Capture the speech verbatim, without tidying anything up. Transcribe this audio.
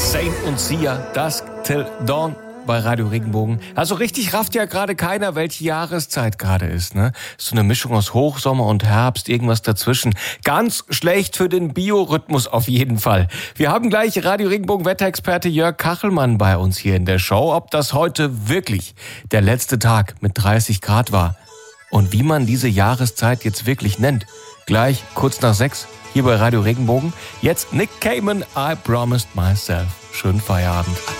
Zayn und Sia, Dusk Till Dawn bei Radio Regenbogen. Also richtig rafft ja gerade keiner, welche Jahreszeit gerade ist, ne? So eine Mischung aus Hochsommer und Herbst, irgendwas dazwischen. Ganz schlecht für den Biorhythmus auf jeden Fall. Wir haben gleich Radio Regenbogen Wetterexperte Jörg Kachelmann bei uns hier in der Show, ob das heute wirklich der letzte Tag mit dreißig Grad war und wie man diese Jahreszeit jetzt wirklich nennt. Gleich kurz nach sechs hier bei Radio Regenbogen. Jetzt Nick Cayman, I Promised Myself. Schönen Feierabend.